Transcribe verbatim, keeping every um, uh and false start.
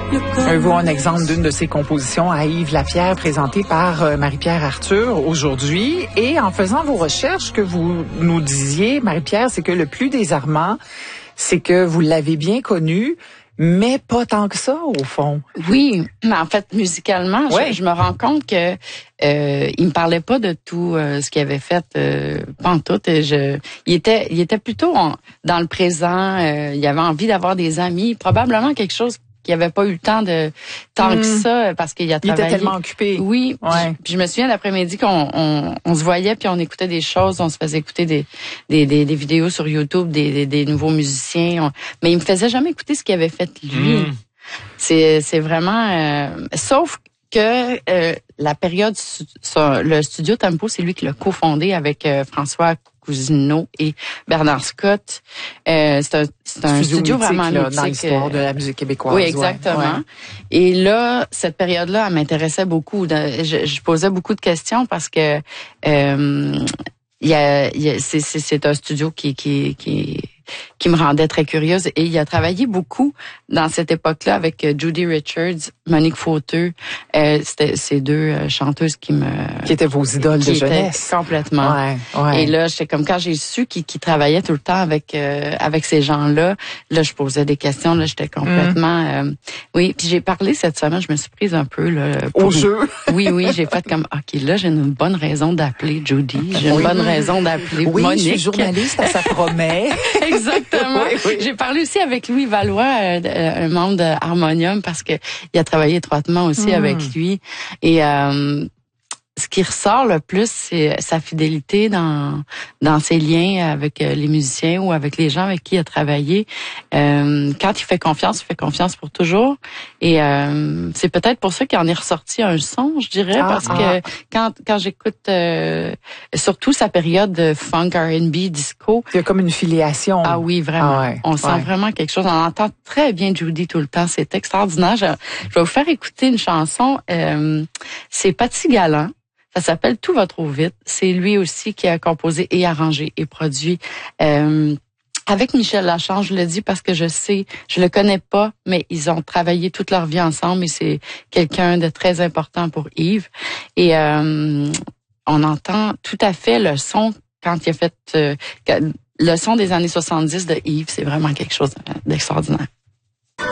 Avez-vous un exemple d'une de ses compositions à Yves Lapierre, présentée par euh, Marie-Pierre Arthur aujourd'hui? Et en faisant vos recherches, que vous nous disiez, Marie-Pierre, c'est que le plus désarmant, c'est que vous l'avez bien connu, mais pas tant que ça, au fond. Oui, mais en fait, musicalement, ouais. je, je me rends compte que euh, il me parlait pas de tout euh, ce qu'il avait fait, euh, pantoute. Et je, il était, il était plutôt en, dans le présent. Euh, il avait envie d'avoir des amis, probablement quelque chose qu'il avait pas eu le temps de tant mmh. que ça parce qu'il a travaillé. Il était tellement occupé. Oui. Ouais. Puis, puis je me souviens l'après-midi qu'on on, on se voyait puis on écoutait des choses, on se faisait écouter des des des, des vidéos sur YouTube des des, des nouveaux musiciens. On, mais il me faisait jamais écouter ce qu'il avait fait lui. Mmh. C'est c'est vraiment euh, sauf que euh, la période sur le studio Tempo, c'est lui qui l'a cofondé avec euh, François Cousineau et Bernard Scott. Euh, c'est un, c'est un studio, studio mythique, vraiment là, mythique. Dans l'histoire de la musique québécoise. Oui, exactement. Ouais. Et là, cette période-là, elle m'intéressait beaucoup. Je, je posais beaucoup de questions parce que euh, il y a, il y a, c'est, c'est, c'est un studio qui, qui, qui qui me rendait très curieuse. Et il a travaillé beaucoup dans cette époque-là avec Judy Richards, Monique Fauteux. Euh, c'était ces deux euh, chanteuses qui me... Qui étaient vos idoles de jeunesse. Complètement. Ouais, ouais. Et là, j'étais comme quand j'ai su qu'ils, qu'ils travaillaient tout le temps avec euh, avec ces gens-là, là, je posais des questions, là, j'étais complètement... Mm. Euh, oui, puis j'ai parlé cette semaine, je me suis prise un peu... Là, pour... Au jeu. Oui, oui, j'ai fait comme, OK, là, j'ai une bonne raison d'appeler Judy, j'ai une oui. bonne raison d'appeler oui, Monique. Oui, je suis journaliste, ça promet. Exactement. Oui, oui. J'ai parlé aussi avec Louis Valois, euh, un membre d'Harmonium, parce que il a travaillé étroitement aussi mmh. avec lui. Et euh, ce qui ressort le plus, c'est sa fidélité dans dans ses liens avec les musiciens ou avec les gens avec qui il a travaillé. Euh, quand il fait confiance, il fait confiance pour toujours. Et euh, c'est peut-être pour ça qu'il en est ressorti un son, je dirais, ah, parce ah. que quand quand j'écoute euh, surtout sa période de funk, R and B, disco, il y a comme une filiation. Ah oui, vraiment. Ah ouais, on sent ouais. vraiment quelque chose. On entend très bien Judy tout le temps. C'est extraordinaire. Je, je vais vous faire écouter une chanson. Euh, c'est Patty Galland. Ça s'appelle Tout va trop vite. C'est lui aussi qui a composé et arrangé et produit. Euh, avec Michel Lachance, je le dis parce que je sais, je le connais pas, mais ils ont travaillé toute leur vie ensemble et c'est quelqu'un de très important pour Yves. Et euh, on entend tout à fait le son quand il a fait euh, le son des années soixante-dix de Yves. C'est vraiment quelque chose d'extraordinaire.